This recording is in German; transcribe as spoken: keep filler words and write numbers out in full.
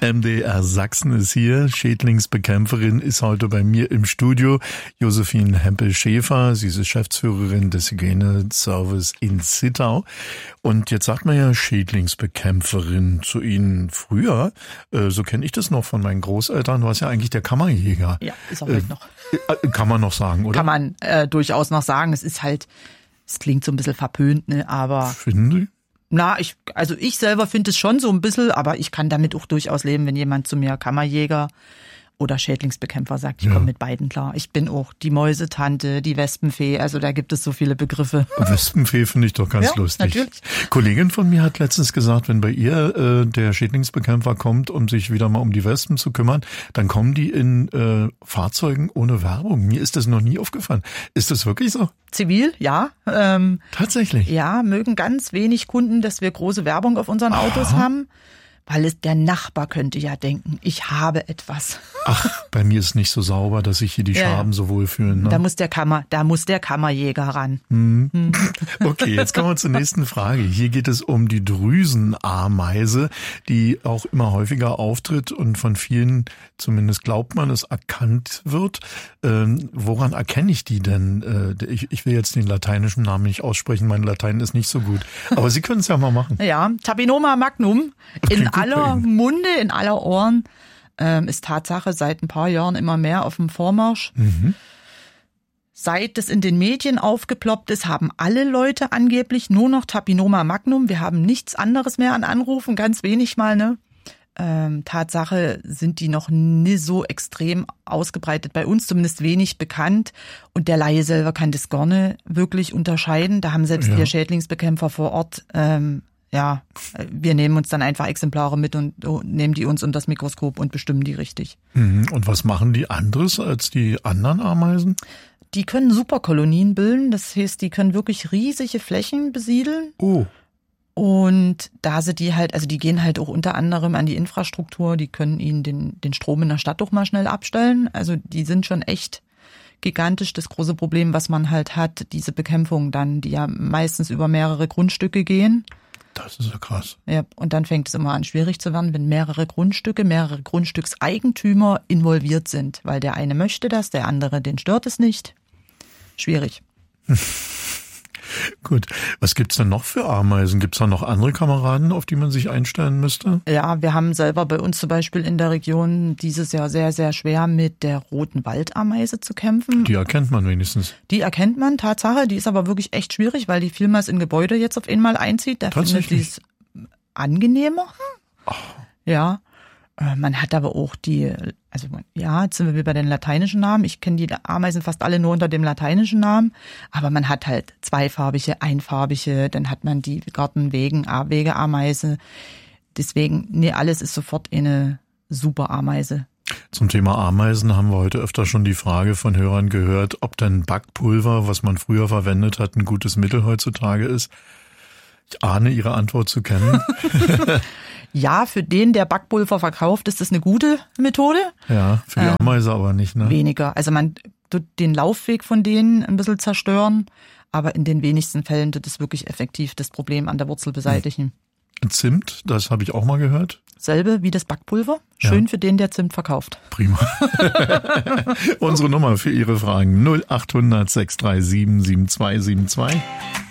M D R Sachsen ist hier. Schädlingsbekämpferin ist heute bei mir im Studio. Josephine Hempel-Schäfer. Sie ist Geschäftsführerin des Hygieneservice in Zittau. Und jetzt sagt man ja Schädlingsbekämpferin zu Ihnen. Früher, äh, so kenne ich das noch von meinen Großeltern, war es ja eigentlich der Kammerjäger. Ja, ist auch äh, heute noch. Äh, kann man noch sagen, oder? Kann man äh, durchaus noch sagen. Es ist halt, es klingt so ein bisschen verpönt, ne, aber... Finden Sie? Na, ich, also ich selber finde es schon so ein bisschen, aber ich kann damit auch durchaus leben, wenn jemand zu mir Kammerjäger oder Schädlingsbekämpfer sagt, ich ja. komme mit beiden klar. Ich bin auch die Mäusetante, die Wespenfee, also da gibt es so viele Begriffe. Wespenfee finde ich doch ganz ja, lustig. Natürlich. Kollegin von mir hat letztens gesagt, wenn bei ihr äh, der Schädlingsbekämpfer kommt, um sich wieder mal um die Wespen zu kümmern, dann kommen die in äh, Fahrzeugen ohne Werbung. Mir ist das noch nie aufgefallen. Ist das wirklich so? Zivil, ja. Ähm, Tatsächlich? Ja, mögen ganz wenig Kunden, dass wir große Werbung auf unseren Autos Aha. haben. Weil es der Nachbar könnte ja denken, ich habe etwas. Ach, bei mir ist nicht so sauber, dass sich hier die Schaben ja, so wohlfühlen. Ne? Da muss der Kammer, da muss der Kammerjäger ran. Hm. Hm. Okay, jetzt kommen wir zur nächsten Frage. Hier geht es um die Drüsenameise, die auch immer häufiger auftritt und von vielen, zumindest glaubt man, es erkannt wird. Ähm, woran erkenne ich die denn? Äh, ich, ich will jetzt den lateinischen Namen nicht aussprechen, mein Latein ist nicht so gut. Aber Sie können es ja mal machen. Ja, Tapinoma magnum. In aller Munde, in aller Ohren, ähm, ist Tatsache seit ein paar Jahren immer mehr auf dem Vormarsch. Mhm. Seit es in den Medien aufgeploppt ist, haben alle Leute angeblich nur noch Tapinoma magnum. Wir haben nichts anderes mehr an Anrufen, ganz wenig mal, ne? Ähm, Tatsache sind die noch nie so extrem ausgebreitet bei uns, zumindest wenig bekannt. Und der Laie selber kann das gar nicht wirklich unterscheiden. Da haben selbst ja. wir Schädlingsbekämpfer vor Ort ähm, Ja, wir nehmen uns dann einfach Exemplare mit und nehmen die uns unter das Mikroskop und bestimmen die richtig. Und was machen die anderes als die anderen Ameisen? Die können Superkolonien bilden, das heißt, die können wirklich riesige Flächen besiedeln. Oh. Und da sind die halt, also die gehen halt auch unter anderem an die Infrastruktur, die können ihnen den, den Strom in der Stadt doch mal schnell abstellen. Also die sind schon echt gigantisch. Das große Problem, was man halt hat, diese Bekämpfung dann, die ja meistens über mehrere Grundstücke gehen. Das ist ja krass. Ja, und dann fängt es immer an, schwierig zu werden, wenn mehrere Grundstücke, mehrere Grundstückseigentümer involviert sind. Weil der eine möchte das, der andere, den stört es nicht. Schwierig. Gut. Was gibt's denn noch für Ameisen? Gibt's da noch andere Kameraden, auf die man sich einstellen müsste? Ja, wir haben selber bei uns zum Beispiel in der Region dieses Jahr sehr, sehr schwer mit der roten Waldameise zu kämpfen. Die erkennt man wenigstens. Die erkennt man, Tatsache. Die ist aber wirklich echt schwierig, weil die vielmals in Gebäude jetzt auf einmal einzieht. Da findet die es angenehmer. Oh. Ja. Man hat aber auch die, also ja, jetzt sind wir bei den lateinischen Namen. Ich kenne die Ameisen fast alle nur unter dem lateinischen Namen. Aber man hat halt zweifarbige, einfarbige, dann hat man die Gartenwegen, Wegeameise. Deswegen, nee, alles ist sofort eine super Ameise. Zum Thema Ameisen haben wir heute öfter schon die Frage von Hörern gehört, ob denn Backpulver, was man früher verwendet hat, ein gutes Mittel heutzutage ist. Ich ahne Ihre Antwort zu kennen. Ja, für den, der Backpulver verkauft, ist das eine gute Methode. Ja, für die Ameise ähm, aber nicht, ne? Weniger. Also man tut den Laufweg von denen ein bisschen zerstören, aber in den wenigsten Fällen tut es wirklich effektiv das Problem an der Wurzel beseitigen. Zimt, das habe ich auch mal gehört. Selbe wie das Backpulver. Schön ja. für den, der Zimt verkauft. Prima. Unsere Nummer für Ihre Fragen null acht hundert sechs drei sieben sieben zwei sieben zwei.